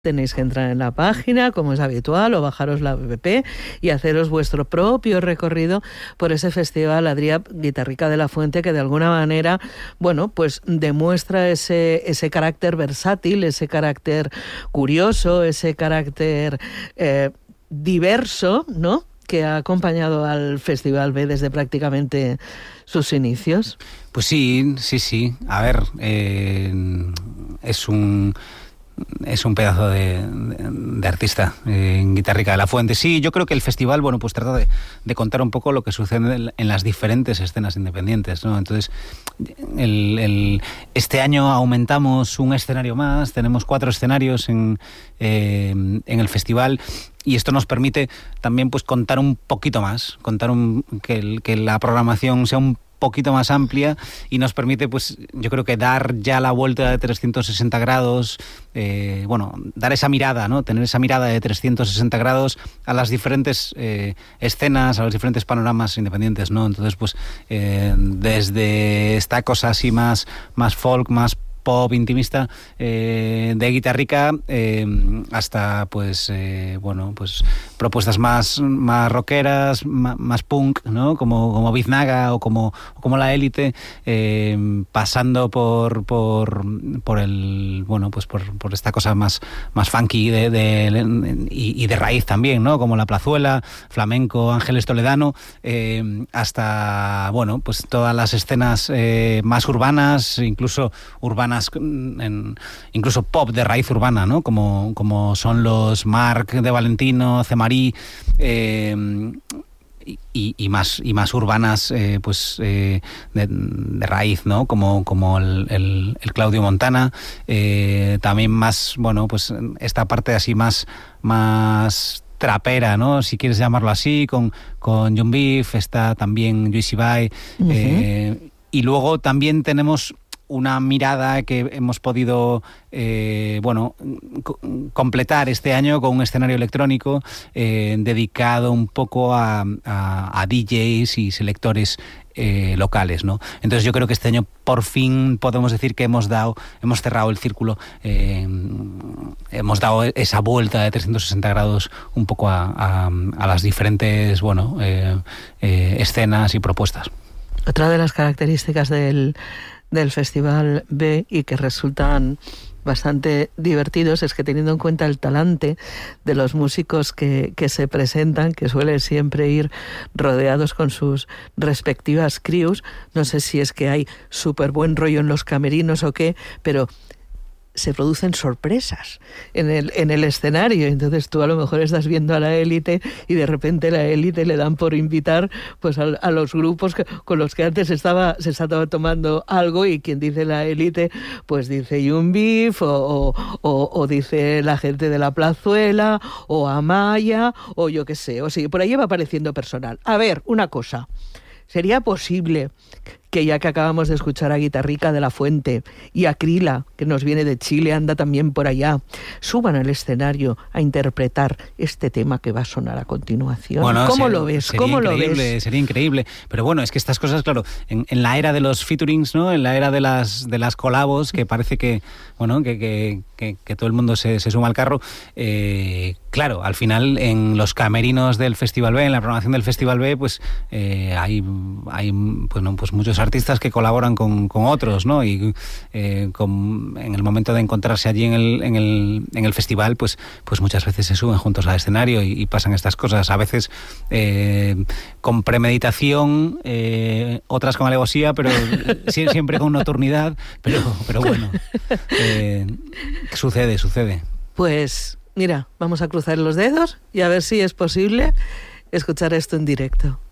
Tenéis que entrar en la página, como es habitual, o bajaros la app y haceros vuestro propio recorrido por ese festival Adrià Guitarrica de la Fuente, que de alguna manera, bueno, pues demuestra ese carácter versátil, ese carácter curioso, ese carácter diverso, ¿no?, que ha acompañado al Festival B desde prácticamente sus inicios. Pues sí. A ver, es un pedazo de artista en Guitarrica de la Fuente. Sí, yo creo que el festival, bueno, pues trata de contar un poco lo que sucede en las diferentes escenas independientes, ¿no? Entonces, este año aumentamos un escenario más, tenemos 4 escenarios en el festival, y esto nos permite también pues contar un poquito más, que la programación sea un poquito más amplia, y nos permite, pues yo creo que dar ya la vuelta de 360 grados, dar esa mirada, ¿no? Tener esa mirada de 360 grados a las diferentes escenas, a los diferentes panoramas independientes, ¿no? Entonces, pues desde esta cosa así más folk, más pop intimista de Guitarrica, hasta pues propuestas más rockeras, más punk, ¿no? Como Biznaga o como La Élite, pasando por el por esta cosa más funky y de raíz también, ¿no? Como La Plazuela, flamenco, Ángeles Toledano, hasta pues todas las escenas más urbanas, incluso pop de raíz urbana, ¿no? Como son los Marc de Valentino, Cemarí, y más urbanas, de raíz, ¿no? Como el Claudio Montana, también más, pues esta parte así más trapera, ¿no?, si quieres llamarlo así, con John Beef, está también Juicy Bay, y luego también tenemos una mirada que hemos podido completar este año con un escenario electrónico dedicado un poco a DJs y selectores locales, ¿no? Entonces yo creo que este año por fin podemos decir que hemos cerrado el círculo, hemos dado esa vuelta de 360 grados un poco a las diferentes escenas y propuestas. Otra de las características del Festival B, y que resultan bastante divertidos, es que, teniendo en cuenta el talante de los músicos que se presentan, que suelen siempre ir rodeados con sus respectivas crews, no sé si es que hay súper buen rollo en los camerinos o qué, pero se producen sorpresas en el escenario. Entonces tú a lo mejor estás viendo a La Élite y de repente La Élite le dan por invitar pues a los grupos con los que antes se estaba tomando algo, y quien dice La Élite pues dice John Beef o dice la gente de La Plazuela o Amaya o yo qué sé, o sea, por ahí va apareciendo personal. A ver, una cosa, ¿sería posible que, ya que acabamos de escuchar a Guitarrica de la Fuente y a Krila, que nos viene de Chile, anda también por allá, suban al escenario a interpretar este tema que va a sonar a continuación? Bueno, ¿Cómo lo ves? Sería increíble. Pero bueno, es que estas cosas, claro, en la era de los featurings, ¿no?, en la era de las colabos, que parece que todo el mundo se suma al carro, claro, al final en los camerinos del Festival B, en la programación del Festival B, pues hay pues muchos artistas que colaboran con otros, ¿no? Y en el momento de encontrarse allí en el festival, pues muchas veces se suben juntos al escenario y pasan estas cosas, a veces con premeditación, otras con alevosía, pero siempre con nocturnidad, pero bueno, sucede. Pues mira, vamos a cruzar los dedos y a ver si es posible escuchar esto en directo.